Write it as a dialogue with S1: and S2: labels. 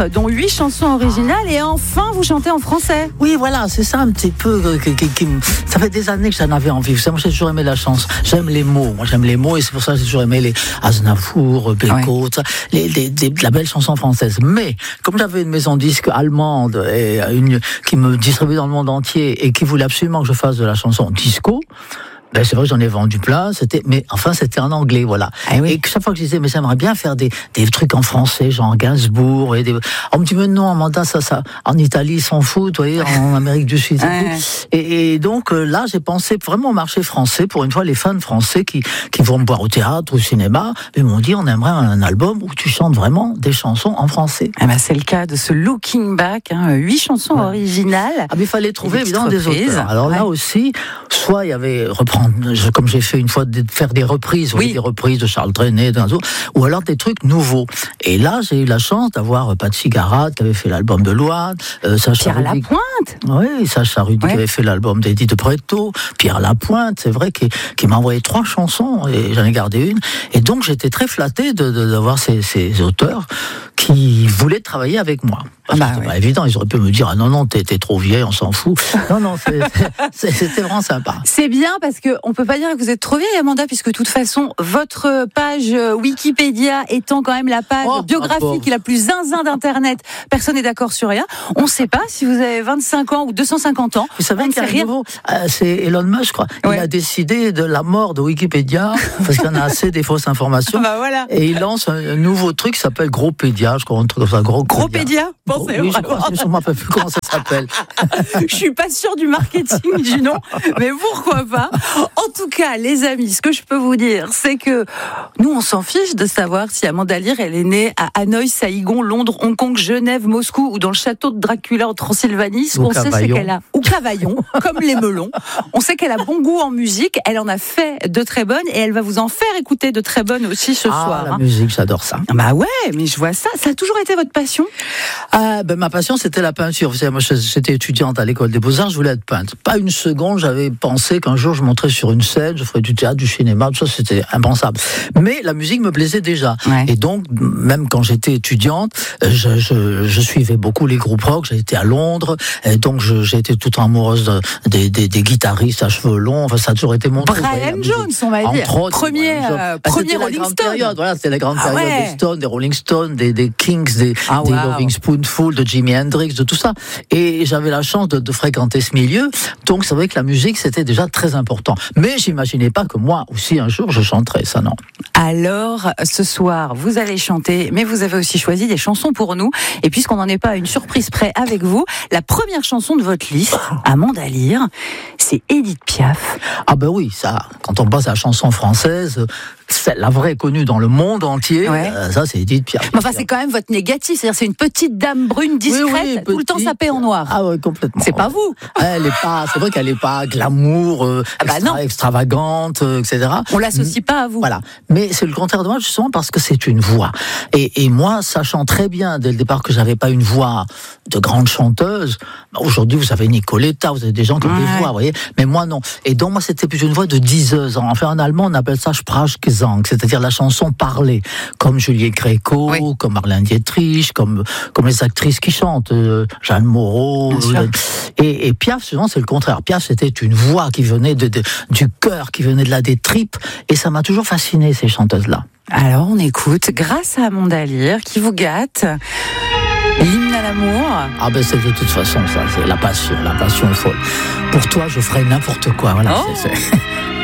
S1: titres, dont 8 chansons originales, et enfin vous chantez en français.
S2: Oui, voilà, c'est ça un petit peu. Ça fait des années que j'en avais envie. Vous savez, moi, j'ai toujours aimé la chanson. J'aime les mots. Moi, j'aime les mots, et c'est pour ça que j'ai toujours aimé les Aznavour, Beko, la belle chanson française. Mais comme j'avais une maison de disques allemande et qui me distribuait dans le monde entier et qui voulait absolument que je fasse de la chanson disco. Ben c'est vrai que j'en ai vendu plein, mais enfin c'était en anglais, voilà.
S1: Ah oui.
S2: Et chaque fois que je disais, mais j'aimerais bien faire des trucs en français, genre Gainsbourg, on me dit, mais non, Amanda, ça, en Italie, ils s'en foutent, vous voyez, en Amérique du Sud. Et donc, là, j'ai pensé vraiment au marché français, pour une fois, les fans français qui vont me voir au théâtre, au cinéma, ils m'ont dit, on aimerait un album où tu chantes vraiment des chansons en français.
S1: Ah ben c'est le cas de ce Looking Back, 8 chansons originales.
S2: Ah, mais il fallait trouver, évidemment, des
S1: reprises.
S2: auteurs. Alors là aussi, soit il y avait comme j'ai fait une fois, faire des reprises, des reprises de Charles Trenet, ou alors des trucs nouveaux. Et là, j'ai eu la chance d'avoir Patsy Garat qui avait fait l'album de Loane,
S1: Pierre Lapointe.
S2: Oui, Sacha Rudy qui avait fait l'album d'Eddie de Pretto, Pierre Lapointe, c'est vrai, qui m'a envoyé 3 chansons, et j'en ai gardé une. Et donc, j'étais très flatté d'avoir ces auteurs qui voulaient travailler avec moi. C'était pas évident, ils auraient pu me dire, ah non, t'es trop vieille, on s'en fout. Non, c'était vraiment sympa.
S1: C'est bien parce qu'on peut pas dire que vous êtes trop vieille, Amanda, puisque de toute façon, votre page Wikipédia étant quand même la page biographique la plus zinzin d'Internet, personne n'est d'accord sur rien. On sait pas si vous avez 25 ans ou 250 ans.
S2: Vous savez qu'il y a un nouveau, c'est Elon Musk, je crois. Il a décidé de la mort de Wikipédia, parce qu'il y en a assez des fausses informations.
S1: Voilà.
S2: Et il lance un nouveau truc qui s'appelle Gropédia, je crois, un truc comme ça,
S1: Gropédia, pensez
S2: oui, je crois, je ne sais plus comment ça s'appelle.
S1: Je suis pas sûre du marketing du nom, mais pourquoi pas. En tout cas, les amis, ce que je peux vous dire, c'est que nous, on s'en fiche de savoir si Amanda Lear, elle est née à Hanoï, Saïgon, Londres, Hong Kong, Genève, Moscou ou dans le château de Dracula en Transylvanie. Ce qu'on sait, c'est qu'elle a, ou Cavaillon, comme les melons. On sait qu'elle a bon goût en musique. Elle en a fait de très bonnes et elle va vous en faire écouter de très bonnes aussi ce soir.
S2: La musique, j'adore ça.
S1: Bah ouais, mais je vois ça. Ça a toujours été votre passion?
S2: Ma passion, c'était la peinture. Vous savez, moi, j'étais étudiante à l'école des Beaux-Arts, je voulais être peintre. Pas une seconde, j'avais pensé qu'un jour, je monterais sur une scène, je ferais du théâtre, du cinéma, tout ça, c'était impensable. Mais la musique me plaisait déjà. Ouais. Et donc, même quand j'étais étudiante, je suivais beaucoup les groupes rock, j'ai été à Londres, et donc j'ai été tout amoureuse des guitaristes à cheveux longs, enfin, ça a toujours été mon truc.
S1: Brian Jones, on va dire.
S2: Premier
S1: Rolling Stone.
S2: Voilà, c'était la grande période des Stones, des Rolling Stones, des Kings, des Loving Spoonful, de Jimi Hendrix, de tout ça. Et j'avais la chance de fréquenter ce milieu, donc c'est vrai que la musique, c'était déjà très important. Mais j'imaginais pas que moi aussi, un jour, je chanterais, ça non.
S1: Alors, ce soir, vous allez chanter, mais vous avez aussi choisi des chansons pour nous. Et puisqu'on n'en est pas à une surprise près avec vous, la première chanson de votre liste, Amanda Lear, c'est Édith Piaf.
S2: Ah ben oui, ça, quand on passe à la chanson française, c'est la vraie connue dans le monde entier, ça c'est Édith Piaf.
S1: Mais enfin, c'est quand même votre négatif, c'est-à-dire c'est une petite dame brune discrète, tout le temps sapée en noir.
S2: Ah ouais, complètement.
S1: C'est pas vous.
S2: Elle est pas, c'est vrai qu'elle est pas glamour, extravagante, etc.
S1: On l'associe pas à vous.
S2: Voilà. Mais c'est le contraire de moi, justement, parce que c'est une voix. Et moi, sachant très bien, dès le départ, que j'avais pas une voix de grande chanteuse, aujourd'hui, vous avez Nicoletta, vous avez des gens qui ont des voix, vous voyez. Mais moi, non. Et donc, moi, c'était plus une voix de diseuse. Enfin, en allemand, on appelle ça Sprachgesang, c'est-à-dire la chanson parlée. Comme Juliette Gréco, comme Marlène Dietrich, comme les actrices qui chantent, Jeanne Moreau. Et Piaf, souvent, c'est le contraire. Piaf, c'était une voix qui venait du cœur, qui venait de là, des tripes. Et ça m'a toujours fasciné, ces chanteuses-là.
S1: Alors, on écoute, grâce à Amanda Lear, qui vous gâte, l'hymne à l'amour.
S2: Ah ben c'est de toute façon ça, c'est la passion folle. Pour toi, je ferai n'importe quoi. Voilà.